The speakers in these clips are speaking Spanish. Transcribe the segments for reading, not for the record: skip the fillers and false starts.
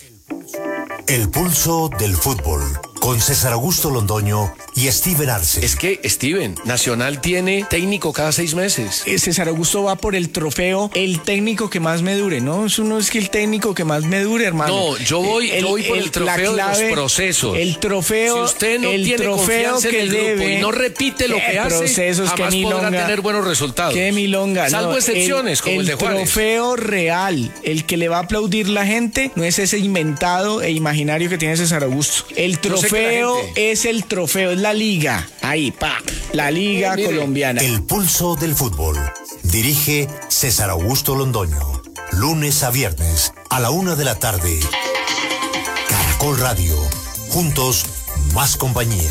El pulso del fútbol, con César Augusto Londoño y Steven Arce. Es que, Steven, Nacional tiene técnico cada 6 meses. César Augusto va por el trofeo, el técnico que más me dure, ¿no? Eso no es que el técnico que más me dure, hermano. No, yo voy por el trofeo de los procesos. El trofeo, si usted no tiene confianza en el grupo y no repite lo que hace, jamás podrá tener buenos resultados. Qué milonga. Salvo excepciones, como el de Juárez. El trofeo real, el que le va a aplaudir la gente, no es ese inventado e imaginario que tiene César Augusto. El trofeo es el trofeo, es la liga. Ahí, la liga colombiana. El pulso del fútbol. Dirige César Augusto Londoño. Lunes a viernes a la 1 de la tarde. Caracol Radio. Juntos, más compañía.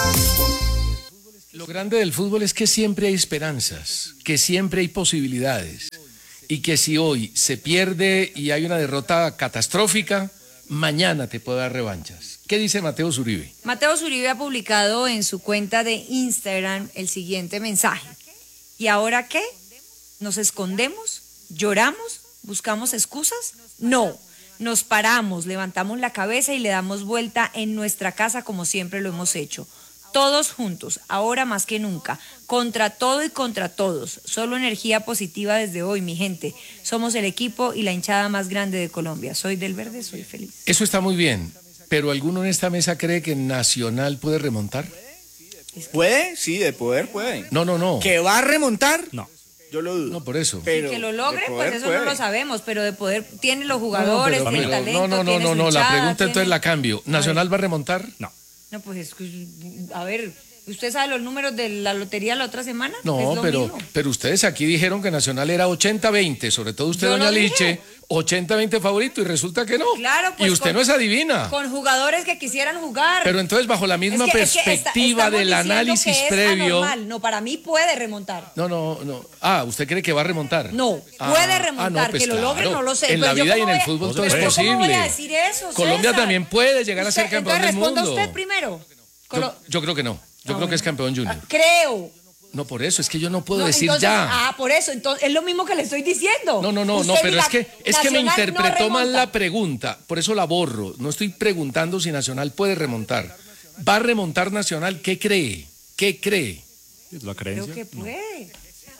Lo grande del fútbol es que siempre hay esperanzas, que siempre hay posibilidades. Y que si hoy se pierde y hay una derrota catastrófica, mañana te puede dar revanchas. ¿Qué dice Mateo Zuribe? Mateo Zuribe ha publicado en su cuenta de Instagram el siguiente mensaje. ¿Y ahora qué? ¿Nos escondemos? ¿Lloramos? ¿Buscamos excusas? No. Nos paramos, levantamos la cabeza y le damos vuelta en nuestra casa como siempre lo hemos hecho. Todos juntos, ahora más que nunca, contra todo y contra todos. Solo energía positiva desde hoy, mi gente. Somos el equipo y la hinchada más grande de Colombia. Soy del verde, soy feliz. Eso está muy bien, pero ¿alguno en esta mesa cree que Nacional puede remontar? ¿Puede? Sí, de poder puede. No. ¿Que va a remontar? No. Yo lo dudo. No, por eso. Pero que lo logre, pues eso no lo sabemos, pero de poder tiene los jugadores, tiene el talento, tiene su hinchada, la pregunta entonces la cambio. ¿Nacional va a remontar? No. No, pues, a ver, ¿usted sabe los números de la lotería la otra semana? No, pero ustedes aquí dijeron que Nacional era 80-20, sobre todo usted, doña Liche, 80-20 favorito, y resulta que no. Claro, pues y usted no es adivina. Con jugadores que quisieran jugar. Pero entonces, bajo la misma perspectiva del análisis previo... Anormal. No, para mí puede remontar. No. Ah, ¿usted cree que va a remontar? No, puede remontar, pues que lo logre, no lo sé. En la vida y en el fútbol todo es posible. ¿Cómo voy a decir eso, Colombia César? también puede llegar a ser campeón del mundo. Responda usted primero. Yo creo que no. Yo creo que es campeón Junior. Creo. No, por eso, es que yo no puedo decir entonces, ya. por eso, entonces es lo mismo que le estoy diciendo. No, pero es que me interpretó mal la pregunta, por eso la borro. No estoy preguntando si Nacional puede remontar. ¿Va a remontar Nacional? ¿Qué cree? ¿Qué cree? ¿La creencia? Creo que puede.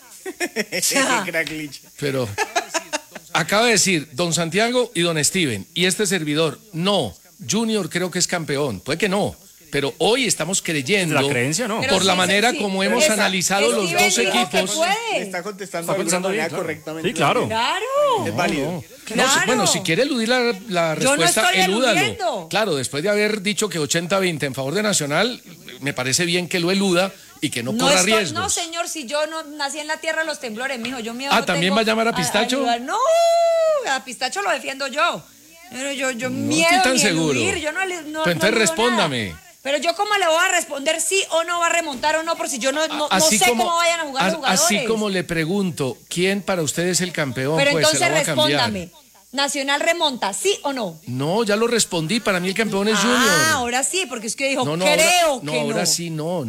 Pero acaba de decir don Santiago y don Steven, y este servidor, no, Junior creo que es campeón. Puede que no. Pero hoy estamos creyendo, la creencia, ¿no? por la manera como hemos analizado los dos equipos. Está contestando bien, correctamente. Sí, claro. Es válido. No, bueno, si quiere eludir la respuesta, elúdalo. Eludiendo. Claro, después de haber dicho que 80-20 en favor de Nacional, me parece bien que lo eluda y que no corra riesgos. No, señor, si yo no nací en la tierra de los temblores, mijo, yo miedo. ¿También va a llamar a Pistacho? No, a Pistacho lo defiendo yo. Pero yo no miedo estoy tan ni seguro. Eludir, yo no Pero entonces respóndame. Nada. Pero yo cómo le voy a responder sí o no va a remontar o no, por si yo no sé cómo vayan a jugar los jugadores. Así como le pregunto, ¿quién para usted es el campeón? Pero pues entonces se lo voy a respóndame, ¿Nacional remonta, sí o no? No, ya lo respondí, para mí el campeón es Junior. Ahora sí, porque es que dijo, creo que no. Ahora sí, no.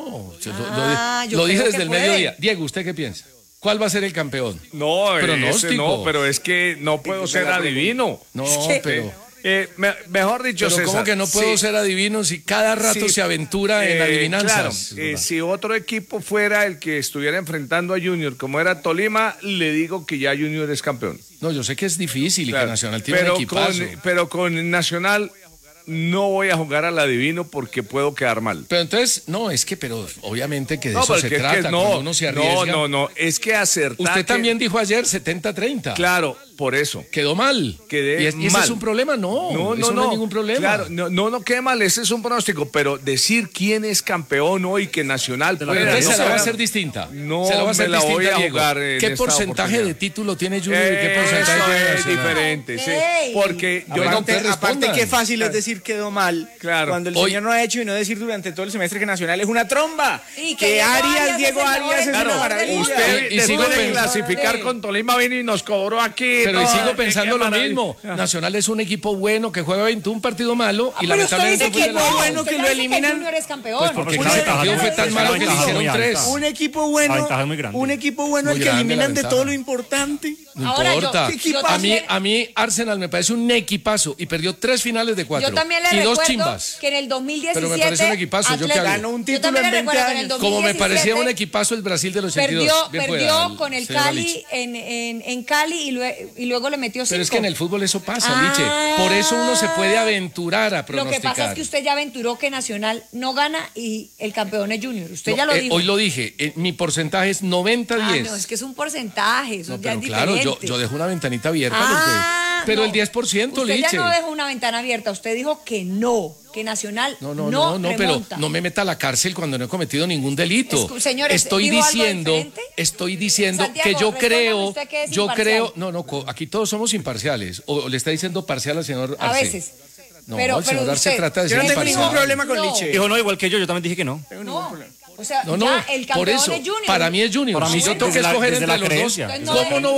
Lo dije desde el mediodía. Diego, ¿usted qué piensa? ¿Cuál va a ser el campeón? No, pero es que no puedo ser adivino. No, pero... mejor dicho, pero César, ¿cómo que no puedo ser adivino si cada rato se aventura en adivinanzas? Claro, si otro equipo fuera el que estuviera enfrentando a Junior, como era Tolima, le digo que ya Junior es campeón. No, yo sé que es difícil y que Nacional tiene un equipazo. Pero con Nacional no voy a jugar al adivino porque puedo quedar mal. Pero entonces, pero obviamente que de eso se trata, cuando uno se arriesga. No, es que acertar. Usted también dijo ayer 70-30. Claro, por eso. Quedó mal. ¿Y ese es un problema? No hay ningún problema. Claro, no quede mal, ese es un pronóstico, pero decir quién es campeón hoy, que Nacional puede... Entonces se la va a hacer distinta. No, se la va a hacer la voy a Diego. jugar ¿Qué porcentaje de título tiene Junior y qué porcentaje tiene es diferente, sí. Porque aparte qué fácil es decir quedó mal, claro. Cuando el señor no ha hecho y no decir durante todo el semestre que Nacional es una tromba. Que Diego Arias es una maravilla. Usted después de clasificar con Tolima vino y nos cobró aquí pero sigo pensando qué lo maravilla. mismo. Nacional es un equipo bueno que juega 21 partido malo y pero usted lamentablemente dice fue que de la- no, bueno, que Usted lo ya dice eliminan. el Junior es campeón. Pues porque Una cada ventaja partido fue tan es malo una que le ventaja muy hicieron alta. 3. Un equipo La bueno, ventaja es muy grande. un equipo bueno Muy al que grande la eliminan de ventaja. todo lo importante. No Ahora, importa. yo A mí Arsenal me parece un equipazo y perdió 3 finales de 4 Yo también le y 2 recuerdo chimbas. que en el 2017 Pero me parece un equipazo, ¿yo qué hago? Ganó un Yo título también en le 20 recuerdo que en el años. 2017 Como me parecía un equipazo el Brasil del 82. Bien perdió pueda, con el señora Cali Lich. en Cali y luego le metió 5. Pero es que en el fútbol eso pasa, Ah. Liche. Por eso uno se puede aventurar a Lo pronosticar. que pasa es que usted ya aventuró que Nacional no gana y el campeón es Junior. Usted ya lo dijo. Hoy lo dije, mi porcentaje es 90-10. No, es que es un porcentaje, eso No, ya pero es claro, diferente. yo dejo una ventanita abierta. Pero No. el 10%, Usted Liche. ya no dejó una ventana abierta, usted dijo que no, que Nacional no pero remonta. no me meta a la cárcel cuando no he cometido ningún delito. Señores, estoy ¿dijo algo diciendo diferente? Santiago, que yo respóndame creo, usted que es imparcial. aquí todos somos imparciales. O le está diciendo parcial al señor A Arce. veces. No, pero el señor Arce usted- trata de Yo ser no tengo imparcial. ningún problema con No. Liche. Dijo, no, igual que yo también dije que no. No, o sea, No, ya el por campeón eso, es Junior. para mí es Junior. Para mí Si yo sí, tengo que desde la- escoger desde entre la los creencia. dos, Entonces no ¿cómo no